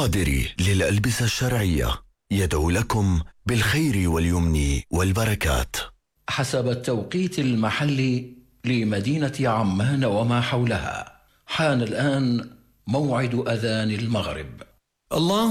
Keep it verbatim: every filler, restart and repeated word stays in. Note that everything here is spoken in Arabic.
القادري للألبسة الشرعية يدعو لكم بالخير واليمن والبركات. حسب التوقيت المحلي لمدينة عمان وما حولها، حان الآن موعد أذان المغرب. الله